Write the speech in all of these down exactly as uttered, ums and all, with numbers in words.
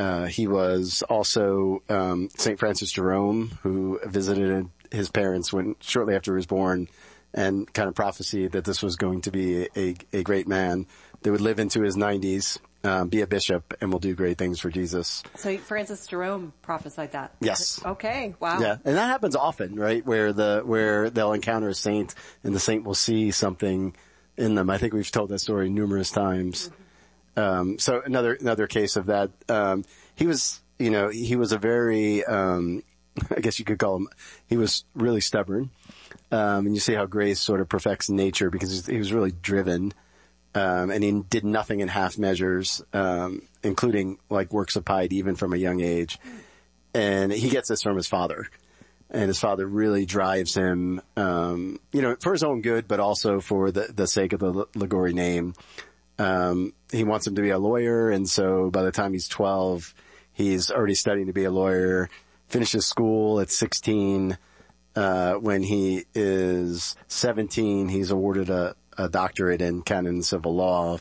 uh, he was also, um, Saint Francis Jerome, who visited his parents when, shortly after he was born, and kind of prophesied that this was going to be a, a great man that would live into his nineties, um, be a bishop, and will do great things for Jesus. So Francis Jerome prophesied that? Yes. Okay, wow. Yeah, and that happens often, right? Where the, where they'll encounter a saint, and the saint will see something in them. I think we've told that story numerous times. Mm-hmm. Um, so another, another case of that, um, he was, you know, he was a very, um, I guess you could call him, he was really stubborn. Um, and you see how grace sort of perfects nature, because he was really driven, um, and he did nothing in half measures, um, including like works of piety, even from a young age. And he gets this from his father, and his father really drives him, um, you know, for his own good, but also for the, the sake of the Liguori name. Um, he wants him to be a lawyer, and so by the time he's twelve, he's already studying to be a lawyer, finishes school at sixteen. Uh, when he is seventeen, he's awarded a, a doctorate in canon and civil law.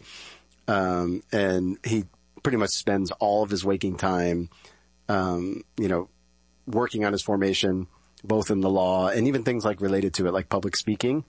Um, and he pretty much spends all of his waking time, um, you know, working on his formation, both in the law and even things like related to it, like public speaking.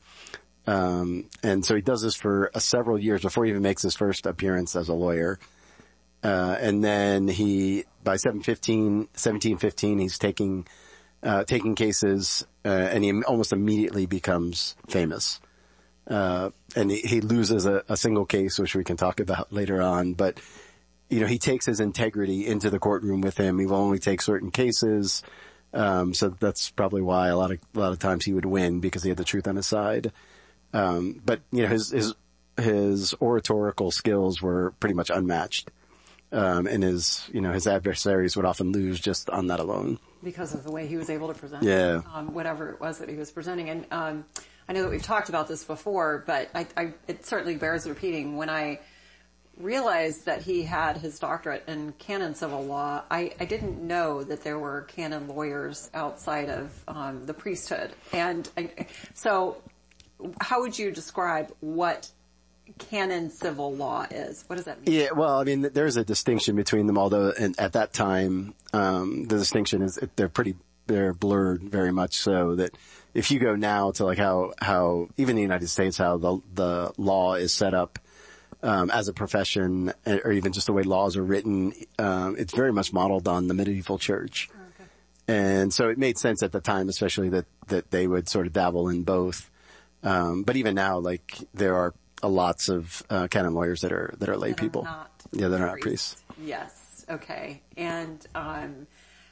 Um, and so he does this for uh, several years before he even makes his first appearance as a lawyer. Uh, and then he, by seven fifteen, seventeen fifteen, he's taking Uh, taking cases, uh, and he almost immediately becomes famous. Uh, and he, he loses a, a single case, which we can talk about later on. But, you know, he takes his integrity into the courtroom with him. He will only take certain cases. Um, so that's probably why a lot of, a lot of times he would win, because he had the truth on his side. Um, but, you know, his, his, his oratorical skills were pretty much unmatched. Um, and his, you know, his adversaries would often lose just on that alone. Because of the way he was able to present yeah. um, whatever it was that he was presenting. And um, I know that we've talked about this before, but I, I, it certainly bears repeating. When I realized that he had his doctorate in canon civil law, I, I didn't know that there were canon lawyers outside of um, the priesthood. And I, so how would you describe what canon civil law is? What does that mean? Yeah, well, I mean, there's a distinction between them, although in, at that time, um, the distinction is they're pretty, they're blurred very much so that if you go now to like how, how, even in the United States, how the, the law is set up, um, as a profession, or even just the way laws are written, um, it's very much modeled on the medieval church. Okay. And so it made sense at the time, especially that, that they would sort of dabble in both. Um, but even now, like, there are lots of uh, canon lawyers that are that are lay that people. Are not yeah, they're not priests. priests. Yes. Okay. And um,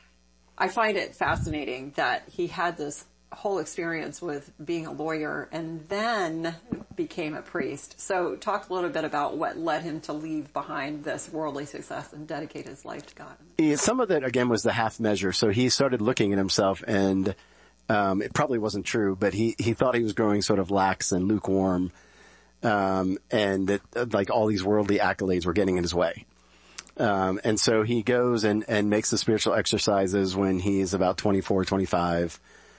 I find it fascinating that he had this whole experience with being a lawyer and then became a priest. So talk a little bit about what led him to leave behind this worldly success and dedicate his life to God. Yeah, some of it, again, was the half measure. So he started looking at himself, and um, it probably wasn't true, but he, he thought he was growing sort of lax and lukewarm. Um, and that, like, all these worldly accolades were getting in his way. Um, and so he goes and, and makes the spiritual exercises when he's about twenty-four, twenty-five.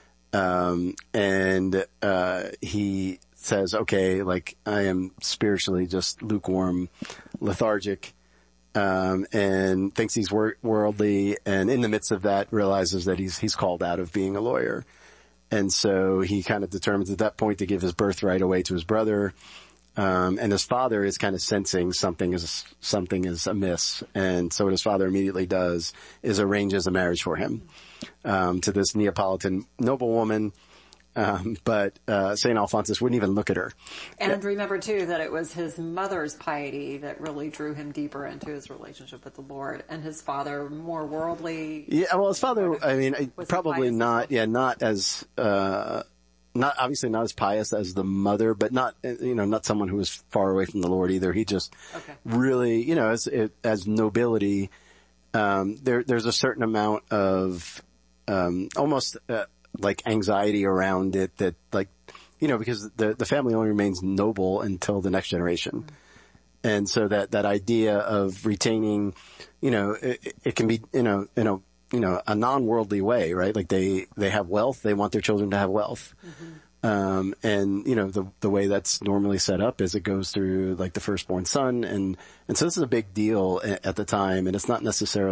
Um, and, uh, he says, okay, like, I am spiritually just lukewarm, lethargic, um, and thinks he's wor- worldly. And in the midst of that, realizes that he's, he's called out of being a lawyer. And so he kind of determines at that point to give his birthright away to his brother. Um, and his father is kind of sensing something is, something is amiss. And so what his father immediately does is arranges a marriage for him, um, to this Neapolitan noblewoman. Um, but, uh, Saint Alphonsus wouldn't even look at her. And remember too that it was his mother's piety that really drew him deeper into his relationship with the Lord, and his father more worldly. Yeah, well, his father, I mean, probably not, yeah, not as, uh, not, obviously not as pious as the mother, but not, you know, not someone who was far away from the Lord either. He just okay. really, you know, as, as nobility, um, there, there's a certain amount of, um, almost, uh, like anxiety around it that, like, you know, because the, the family only remains noble until the next generation. Mm-hmm. And so that, that idea of retaining, you know, it, it can be, you know, you know, you know, a non-worldly way, right? Like they, they have wealth. They want their children to have wealth. Mm-hmm. Um, and, you know, the, the way that's normally set up is it goes through like the firstborn son. And, and so this is a big deal at the time, and it's not necessarily